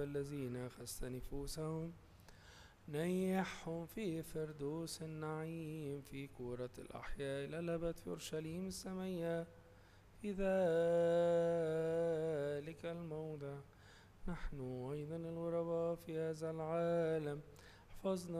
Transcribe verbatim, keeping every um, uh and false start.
الذين أخذت نفوسهم نيحهم في فردوس النعيم في كورة الأحياء إلى الأبد في أورشليم السمية في ذلك الموضع. نحن أيضا الغرباء في هذا العالم احفظنا